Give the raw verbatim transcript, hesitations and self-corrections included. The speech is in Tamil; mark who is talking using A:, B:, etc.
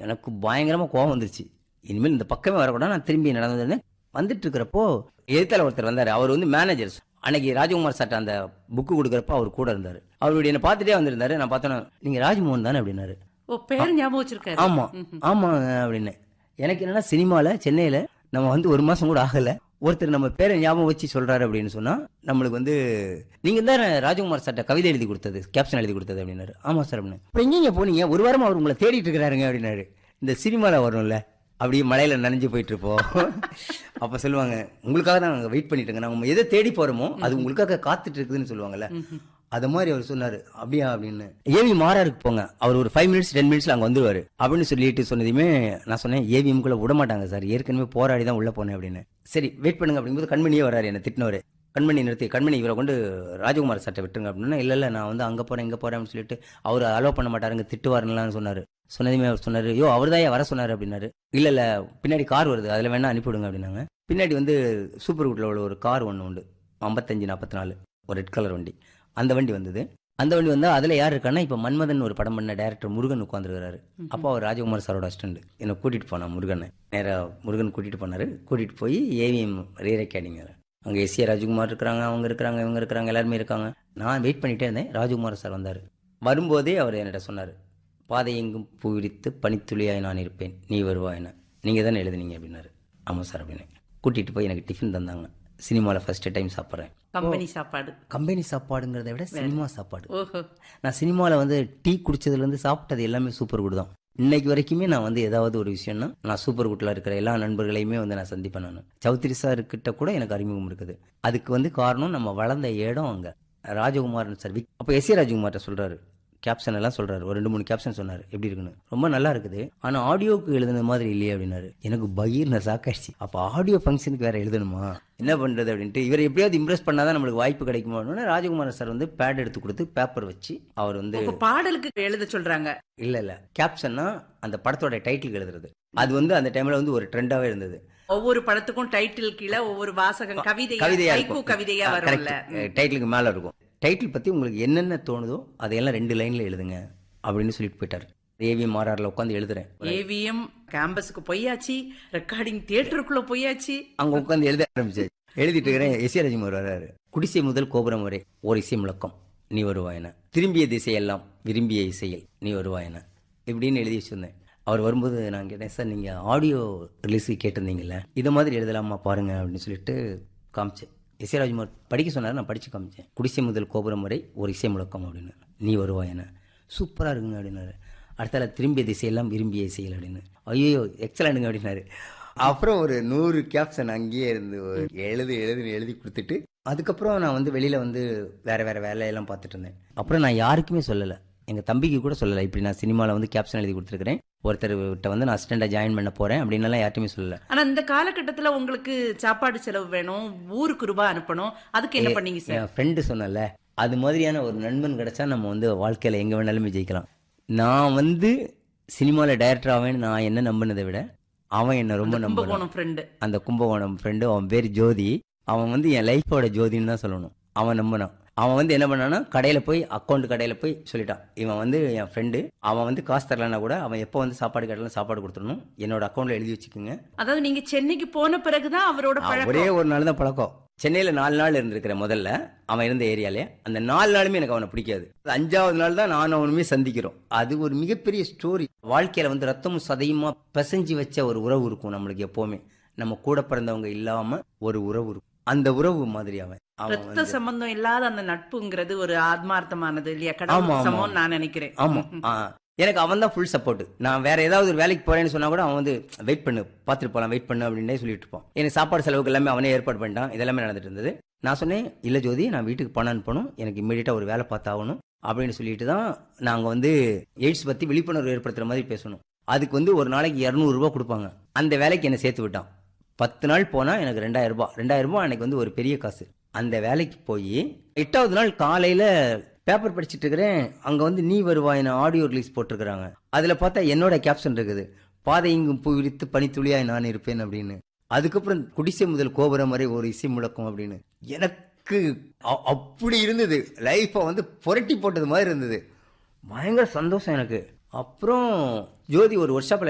A: எனக்கு பயங்கரமா கோவம் வந்துருச்சு. இனிமேல் இந்த பக்கமே வரக்கூடாது. நான் திரும்பி நடந்து வந்திருந்தேன். வந்துட்டு இருக்கிறப்போ எதிர்த்தால ஒருத்தர் வந்தாரு. அவர் வந்து மேனேஜர். அன்னைக்கு ராஜகுமார் சார்ட்ட அந்த புக்கு கொடுக்குறப்ப அவர் கூட இருந்தாரு. அவருடைய என்ன பார்த்துட்டே வந்திருந்தாரு. நான் பார்த்தேன்னா, நீங்க ராஜ்மோகன் தானே அப்படின்னாரு.
B: ஓ, பேர் ஞாபகம் வச்சிருக்காரு.
A: ஆமா ஆமாங்க அப்படின்னு. எனக்கு என்னன்னா, சினிமால சென்னையில நம்ம வந்து ஒரு மாசம் கூட ஆகல, ஒருத்தர் நம்ம பேரை ஞாபகம் வச்சு சொல்றாரு அப்படின்னு சொன்னா நம்மளுக்கு வந்து, நீங்க தான் ராஜகுமார் சார்ட்ட கவிதை எழுதி கொடுத்தது, கேப்ஷன் எழுதி கொடுத்தது அப்படின்னாரு. ஆமா சார் அப்படின்னு. இப்போ எங்கேங்க போனீங்க? ஒரு வாரமா அவர் உங்களை தேடிட்டு இருக்கிறாருங்க அப்படின்னாரு. இந்த சினிமால வரும்ல, அப்படியே மழையில நனைஞ்சு போயிட்டு இருப்போம். அப்ப சொல்லுவாங்க, உங்களுக்காக தான் நாங்க வெயிட் பண்ணிட்டு இருக்கோம், நம்ம எதை தேடி போறோமோ அது உங்களுக்காக காத்துட்டு இருக்குதுன்னு சொல்லுவாங்கல்ல, அது மாதிரி அவர் சொன்னாரு. அப்படியா அப்படின்னு. ஏவி மாறாருக்கு போங்க, அவர் ஒரு ஃபைவ் மினிட்ஸ் டென் மினிட்ஸ்ல அங்க வந்துருவாரு அப்படின்னு சொல்லிட்டு சொன்னதுமே நான் சொன்னேன், ஏவிஎம் குள்ள விட மாட்டாங்க சார், ஏற்கனவே போராடி தான் உள்ள போனேன் அப்படின்னு. சரி வெயிட் பண்ணுங்க அப்படிங்கும்போது கண்மணியே வராரு, என்ன திட்டினவரு. கண்மணி நிறுத்தி, கண்மணி இவரை கொண்டு ராஜகுமார் சட்டை விட்டுருங்க அப்படின்னா, இல்ல இல்ல நான் வந்து அங்க போறேன் இங்க போறேன் அப்படின்னு சொல்லிட்டு அவர் அலோவ் பண்ண மாட்டாருங்க, திட்டுவாருன்னு சொன்னாரு. சொன்னதுமே அவர் சொன்னாரு, யோ அவர் தான் வர சொன்னாரு அப்படின்னாரு. இல்ல இல்ல பின்னாடி கார் வருது, அதுல வேணா அனுப்பிவிடுங்க அப்படின்னாங்க. பின்னாடி வந்து சூப்பர் குட்ல உள்ள ஒரு கார் ஒன்று உண்டு, ஐம்பத்தஞ்சு நாற்பத்தி நாலு, ஒரு ரெட் கலர் வண்டி. அந்த வண்டி வந்தது. அந்த வண்டி வந்து அதுல யார் இருக்கான்னா, இப்ப மன்மதன் ஒரு படம் பண்ண டைரக்டர் முருகன் உட்காந்துருக்காரு. அப்போ அவர் ராஜகுமார் சாரோட அசிஸ்டன்ட். என்னை கூட்டிட்டு போனா முருகனை, நேரா முருகன் கூட்டிட்டு போனாரு. கூட்டிட்டு போய் ஏவிஎம் ரீ ரெக்கார்டிங், அங்க எஸ் ஏ ராஜகுமார் இருக்கிறாங்க, அவங்க இருக்கிறாங்க, இவங்க இருக்கிறாங்க, எல்லாருமே இருக்காங்க. நான் வெயிட் பண்ணிட்டே இருந்தேன். ராஜகுமார் சார் வந்தாரு. வரும்போதே அவர் என்கிட்ட சொன்னாரு, பாதை எங்கும் பூ விரித்து பனித்துளியாய் நான் இருப்பேன், நீ வருவாயின, நீங்க தானே எழுதுனீங்க அப்படின்னாரு. ஆமா சார் அப்படின்னு. கூட்டிட்டு போய் எனக்கு டிஃபன் தந்தாங்க. சினிமாவில் ஃபர்ஸ்ட் டைம் சாப்பிட்றேன்.
B: கம்பெனி சாப்பாடு.
A: கம்பெனி சாப்பாடுங்கிறத விட சினிமா சாப்பாடு. நான் சினிமாவில் வந்து டீ குடிச்சதுலேருந்து சாப்பிட்டது எல்லாமே சூப்பர் குட் தான். இன்னைக்கு வரைக்குமே நான் வந்து ஏதாவது ஒரு விஷயம்னா நான் சூப்பர் குட்ல இருக்கிற எல்லா நண்பர்களையுமே வந்து நான் சந்திப்பேன். நான் சௌத்ரி சார் கிட்ட கூட எனக்கு அறிமுகம் இருக்குது. அதுக்கு வந்து காரணம் நம்ம வளர்ந்த இடம் அங்க. ராஜகுமார் சார் அப்போ எஸ் ஏ ராஜகுமார்ட்ட சொல்றாரு, கேப்ஷன் எல்லாம் சொல்றாரு. ஒரு ரெண்டு மூணு கேப்ஷன் சொன்னாரு, எப்படி இருக்குன்னு. ரொம்ப நல்லா இருக்குது, ஆனா ஆடியோக்கு எழுதுன மாதிரி இல்லையே அப்படின்னாரு. எனக்கு பகீர் நான் சாக்காயிடுச்சு. அப்ப ஆடியோ ஃபங்க்ஷனுக்கு வேற எழுதணுமா, என்ன பண்றது அப்படின்ட்டு. இவர் எப்படியாவது இம்ப்ரெஸ் பண்ணாதான் நம்மளுக்கு வாய்ப்பு கிடைக்குமா. ராஜகுமார் சார் வந்து பேட் எடுத்து கொடுத்து பேப்பர் வச்சு அவர் வந்து
B: பாடலுக்கு எழுத சொல்றாங்க. இல்ல
A: இல்ல கேப்ஷன்னா அந்த படத்தோட டைட்டில் எழுதுறது. அது வந்து அந்த டைம்ல வந்து ஒரு ட்ரெண்டாவே இருந்தது.
B: ஒவ்வொரு படத்துக்கும் டைட்டில் கீழே ஒவ்வொரு வாசகம் கவிதை
A: கவிதையா
B: கவிதையா வரும்ல,
A: டைட்டிலுக்கு மேல இருக்கும். டைட்டில் பத்தி உங்களுக்கு என்னென்ன தோணுதோ அதையெல்லாம் ரெண்டு லைன்ல எழுதுங்க அப்படின்னு சொல்லிட்டு போயிட்டாரு. ஏவிஎம் ஆர்ஆர்ல உட்காந்து எழுதுறேன்.
B: ஏவிஎம் கேம்பஸ்க்கு போயாச்சு, ரெக்கார்டிங் தியேட்டருக்குள்ள போயாச்சு,
A: அங்க உட்காந்து எழுத ஆரம்பிச்சு. எழுதிட்டு இருக்கிறேன். எஸ் ஏ ராஜகுமார் வர்றாரு. குடிசை முதல் கோபுரம் வரை ஓர் இசை முழக்கம், நீ வருவாயன, திரும்பிய திசையெல்லாம் விரும்பிய இசையில் நீ வருவாயன, இப்படின்னு எழுதி வச்சிருந்தேன். அவர் வரும்போது நான் கேட்டேன், சார் நீங்க ஆடியோ ரிலீஸ் கேட்டிருந்தீங்கல்ல, இதை மாதிரி எழுதலாமா பாருங்க அப்படின்னு சொல்லிட்டு காமிச்சேன். எஸ் ஏ ராஜ்குமார் படிக்க சொன்னார், நான் படிச்சு காமிச்சேன். குடிசை முதல் கோபுரம் வரை ஒரு இசை முழக்கம் அப்படின்னு, நீ வருவாயன, சூப்பரா இருக்குங்க அப்படின்னாரு. அடுத்தால திரும்பிய திசையெல்லாம் விரும்பிய இசையில் அப்படின்னு, ஐயோ எக்ஸலண்ட்டுங்க அப்படின்னாரு. அப்புறம் ஒரு நூறு கேப்ஷன் அங்கேயே இருந்து எழுதி எழுதி எழுதி கொடுத்துட்டு, அதுக்கப்புறம் நான் வந்து வெளியில வந்து வேற வேற வேலையெல்லாம் பார்த்துட்டு இருந்தேன். அப்புறம் நான் யாருக்குமே சொல்லலை, எங்க தம்பிக்கு கூட சொல்லலை, இப்படி நான் சினிமாவில் வந்து கேப்ஷன் எழுதி கொடுத்துருக்கிறேன், ஒருத்தர் கிட்ட வந்து நான் அசிஸ்டண்டா ஜாயின் பண்ண போறேன் அப்படின்னு யார்ட்டுமே சொல்லல.
B: ஆனா இந்த காலகட்டத்தில் உங்களுக்கு சாப்பாடு செலவு வேணும், ஊருக்கு ரூபாய் அனுப்பணும், அதுக்கு என்ன பண்ணீங்க சார்?
A: என் ஃப்ரெண்டு சொன்னல, அது மாதிரியான ஒரு நண்பன் கிடைச்சா நம்ம வந்து வாழ்க்கையில எங்க வேணாலுமே ஜெயிக்கலாம். நான் வந்து சினிமாவில் டைரக்டர் ஆவேன்னு நான் என்ன நம்பினதை விட அவன் என்ன ரொம்ப நம்பணும்.
B: ஃப்ரெண்டு,
A: அந்த கும்பகோணம் ஃப்ரெண்டு, அவன் பேர் ஜோதி. அவன் வந்து என் லைஃபோட ஜோதின்னு தான் சொல்லணும். அவன் நம்பினான். அவன் வந்து என்ன பண்ணான்னா, கடையில போய் அக்கௌண்ட் கடையில போய் சொல்லிட்டான், இவன் வந்து என் ஃப்ரெண்டு, அவன் வந்து காசு தரலன்னா கூட அவன் எப்போ வந்து சாப்பாடு கேட்டாலும் சாப்பாடு கொடுத்துடணும், என்னோட அக்கௌண்ட்ல எழுதி வச்சுக்கோங்க.
B: அதாவது நீங்க சென்னைக்கு போன பிறகுதான் அவரோட
A: ஒரே ஒரு நாள் தான் பழக்கம். சென்னையில நாலு நாள் இருந்திருக்கிறேன் முதல்ல அவன் இருந்த ஏரியாலே. அந்த நாலு நாளுமே எனக்கு அவனை பிடிக்காது. அஞ்சாவது நாள் தான் நான் அவனுமே சந்திக்கிறோம். அது ஒரு மிகப்பெரிய ஸ்டோரி. வாழ்க்கையில வந்து ரத்தமும் சதையுமா பிசைஞ்சு வச்ச ஒரு உறவு இருக்கும் நம்மளுக்கு எப்பவுமே. நம்ம கூட பிறந்தவங்க இல்லாம ஒரு உறவு இருக்கும். அந்த உறவு மாதிரி அவன்.
B: ரத்த சம்பந்தம் இல்லாத அந்த நட்புங்கிறது ஒரு ஆத்மார்த்தமானது இல்லையா, கடவுள் சமம் நான் நினைக்கிறேன்.
A: ஆமா, எனக்கு அவன் தான் ஃபுல் சப்போர்ட். நான் வேற ஏதாவது ஒரு வேலைக்கு போறேன்னு சொன்னா கூட அவன் வந்து வெயிட் பண்ணு, பாத்துட்டு போலாம், வெயிட் பண்ணு அப்படின்னே சொல்லிட்டு இருப்பான். எனக்கு சாப்பாடு செலவுக்கு எல்லாமே அவனே ஏற்பாடு பண்ணிட்டான். இதெல்லாமே நடந்துட்டு இருந்தது. நான் சொன்னேன், இல்ல ஜோதி நான் வீட்டுக்கு பணம் அனுப்பணும், எனக்கு இமீடியட்டா ஒரு வேலை பார்த்தாகணும் அப்படின்னு சொல்லிட்டு தான் நாங்க வந்து எய்ட்ஸ் பத்தி விழிப்புணர்வு ஏற்படுத்துற மாதிரி பேசணும். அதுக்கு வந்து ஒரு நாளைக்கு இருநூறு ரூபாய் கொடுப்பாங்க. அந்த வேலைக்கு என்னை சேர்த்து விட்டான். பத்து நாள் போனா எனக்கு ரெண்டாயிரம் ரூபாய் ரெண்டாயிரம் ரூபாய் எனக்கு வந்து ஒரு பெரிய காசு. அந்த வேலைக்கு போய் எட்டாவது நாள் காலையில பேப்பர் படிச்சுட்டு இருக்கிறேன். அங்க வந்து நீ வருவாயின ஆடியோ ரிலீஸ் போட்டிருக்கிறாங்க. அதுல பார்த்தா என்னோட கேப்ஷன் இருக்குது, பாதை இங்கும் பூ விரித்து பனித்துளியாய் நான் இருப்பேன் அப்படின்னு. அதுக்கப்புறம் குடிசை முதல் கோபுரம் வரை ஒரு இசை முழக்கம் அப்படின்னு. எனக்கு அப்படி இருந்தது. லைஃப வந்து புரட்டி போட்டது மாதிரி இருந்தது. பயங்கர சந்தோஷம் எனக்கு. அப்புறம் ஜோதி ஒரு ஒர்க் ஷாப்ல